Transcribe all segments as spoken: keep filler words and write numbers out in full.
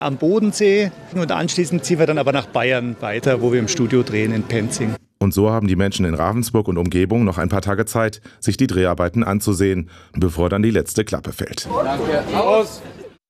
am Bodensee und anschließend ziehen wir dann aber nach Bayern weiter, wo wir im Studio drehen in Penzing. Und so haben die Menschen in Ravensburg und Umgebung noch ein paar Tage Zeit, sich die Dreharbeiten anzusehen, bevor dann die letzte Klappe fällt. Danke. Aus.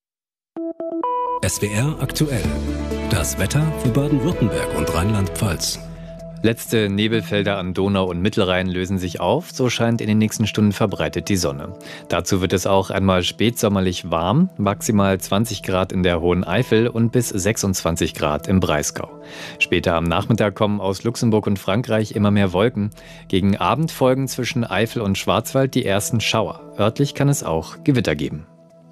S W R aktuell. Das Wetter für Baden-Württemberg und Rheinland-Pfalz. Letzte Nebelfelder an Donau und Mittelrhein lösen sich auf, so scheint in den nächsten Stunden verbreitet die Sonne. Dazu wird es auch einmal spätsommerlich warm, maximal zwanzig Grad in der Hohen Eifel und bis sechsundzwanzig Grad im Breisgau. Später am Nachmittag kommen aus Luxemburg und Frankreich immer mehr Wolken. Gegen Abend folgen zwischen Eifel und Schwarzwald die ersten Schauer. Örtlich kann es auch Gewitter geben.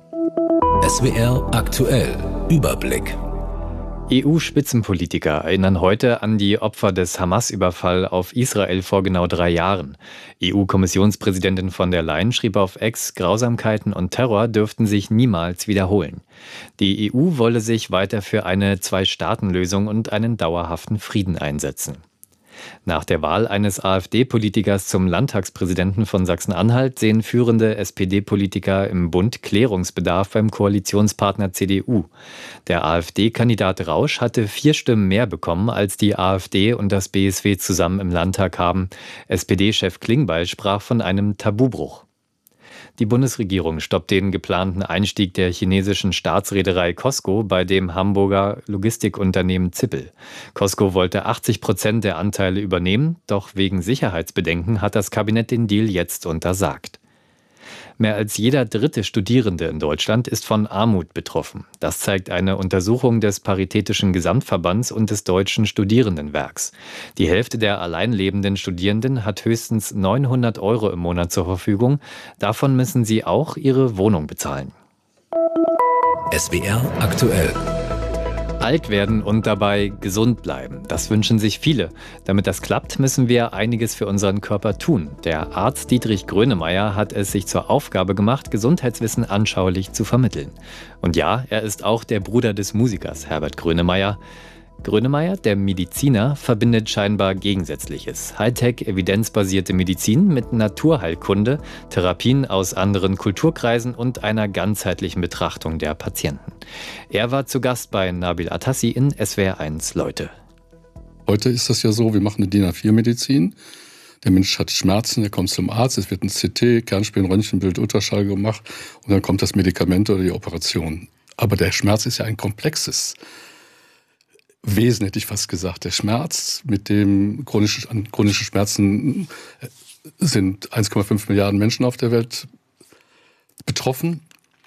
S W R aktuell. Überblick. E U-Spitzenpolitiker erinnern heute an die Opfer des Hamas-Überfall auf Israel vor genau drei Jahren. E U-Kommissionspräsidentin von der Leyen schrieb auf X, Grausamkeiten und Terror dürften sich niemals wiederholen. Die E U wolle sich weiter für eine Zwei-Staaten-Lösung und einen dauerhaften Frieden einsetzen. Nach der Wahl eines AfD-Politikers zum Landtagspräsidenten von Sachsen-Anhalt sehen führende S P D-Politiker im Bund Klärungsbedarf beim Koalitionspartner C D U. Der AfD-Kandidat Rausch hatte vier Stimmen mehr bekommen, als die AfD und das B S W zusammen im Landtag haben. S P D-Chef Klingbeil sprach von einem Tabubruch. Die Bundesregierung stoppt den geplanten Einstieg der chinesischen Staatsreederei COSCO bei dem Hamburger Logistikunternehmen Zippel. COSCO wollte achtzig Prozent der Anteile übernehmen, doch wegen Sicherheitsbedenken hat das Kabinett den Deal jetzt untersagt. Mehr als jeder dritte Studierende in Deutschland ist von Armut betroffen. Das zeigt eine Untersuchung des Paritätischen Gesamtverbands und des Deutschen Studierendenwerks. Die Hälfte der alleinlebenden Studierenden hat höchstens neunhundert Euro im Monat zur Verfügung. Davon müssen sie auch ihre Wohnung bezahlen. S W R aktuell. Alt werden und dabei gesund bleiben. Das wünschen sich viele. Damit das klappt, müssen wir einiges für unseren Körper tun. Der Arzt Dietrich Grönemeyer hat es sich zur Aufgabe gemacht, Gesundheitswissen anschaulich zu vermitteln. Und ja, er ist auch der Bruder des Musikers Herbert Grönemeyer. Grönemeyer, der Mediziner, verbindet scheinbar Gegensätzliches. Hightech, evidenzbasierte Medizin mit Naturheilkunde, Therapien aus anderen Kulturkreisen und einer ganzheitlichen Betrachtung der Patienten. Er war zu Gast bei Nabil Atassi in S W R eins Leute. Heute ist das ja so, wir machen eine D I N A vier Medizin. Der Mensch hat Schmerzen, er kommt zum Arzt, es wird ein C T, Kernspin, Röntgenbild, Ultraschall gemacht und dann kommt das Medikament oder die Operation. Aber der Schmerz ist ja ein komplexes Wesen, hätte ich fast gesagt. Der Schmerz, mit dem chronische, chronische Schmerzen sind eins Komma fünf Milliarden Menschen auf der Welt betroffen,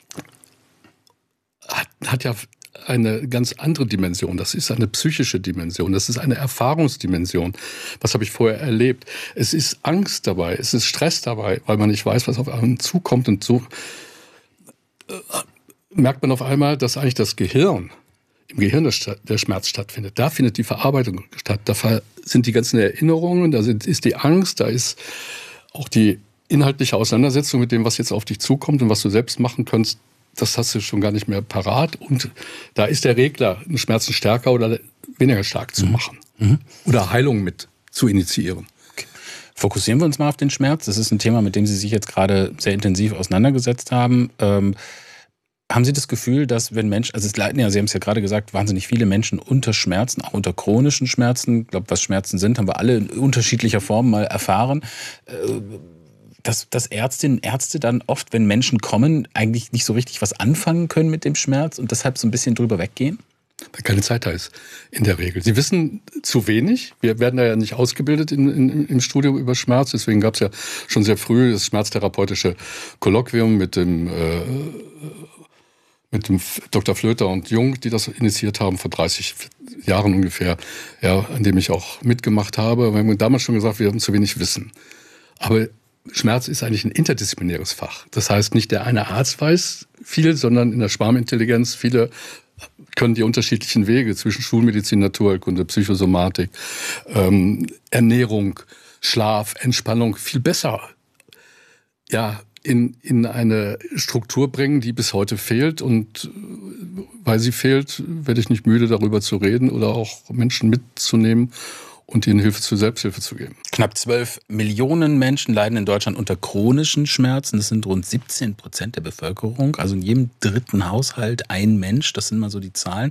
hat, hat ja eine ganz andere Dimension. Das ist eine psychische Dimension, das ist eine Erfahrungsdimension. Was habe ich vorher erlebt? Es ist Angst dabei, es ist Stress dabei, weil man nicht weiß, was auf einen zukommt. Und so äh, merkt man auf einmal, dass eigentlich das Gehirn, im Gehirn der Schmerz stattfindet. Da findet die Verarbeitung statt. Da sind die ganzen Erinnerungen, da sind, ist die Angst, da ist auch die inhaltliche Auseinandersetzung mit dem, was jetzt auf dich zukommt und was du selbst machen kannst. Das hast du schon gar nicht mehr parat. Und da ist der Regler, einen Schmerzen stärker oder weniger stark zu machen. Mhm. Oder Heilung mit zu initiieren. Okay. Fokussieren wir uns mal auf den Schmerz. Das ist ein Thema, mit dem Sie sich jetzt gerade sehr intensiv auseinandergesetzt haben. Ähm, Haben Sie das Gefühl, dass wenn Menschen, also es leiden ja, Sie haben es ja gerade gesagt, wahnsinnig viele Menschen unter Schmerzen, auch unter chronischen Schmerzen, ich glaube, was Schmerzen sind, haben wir alle in unterschiedlicher Form mal erfahren, dass, dass Ärztinnen und Ärzte dann oft, wenn Menschen kommen, eigentlich nicht so richtig was anfangen können mit dem Schmerz und deshalb so ein bisschen drüber weggehen? Weil keine Zeit da ist, in der Regel. Sie wissen zu wenig. Wir werden da ja nicht ausgebildet in, in, im Studium über Schmerz. Deswegen gab es ja schon sehr früh das schmerztherapeutische Kolloquium mit dem äh, mit dem Doktor Flöter und Jung, die das initiiert haben, vor dreißig Jahren ungefähr, ja, an dem ich auch mitgemacht habe. Wir haben damals schon gesagt, wir haben zu wenig Wissen. Aber Schmerz ist eigentlich ein interdisziplinäres Fach. Das heißt, nicht der eine Arzt weiß viel, sondern in der Schwarmintelligenz viele können die unterschiedlichen Wege zwischen Schulmedizin, Naturheilkunde, Psychosomatik, ähm, Ernährung, Schlaf, Entspannung viel besser, ja, in, in eine Struktur bringen, die bis heute fehlt. Und weil sie fehlt, werde ich nicht müde, darüber zu reden oder auch Menschen mitzunehmen und ihnen Hilfe zur Selbsthilfe zu geben. Knapp zwölf Millionen Menschen leiden in Deutschland unter chronischen Schmerzen. Das sind rund siebzehn Prozent der Bevölkerung. Also in jedem dritten Haushalt ein Mensch. Das sind mal so die Zahlen.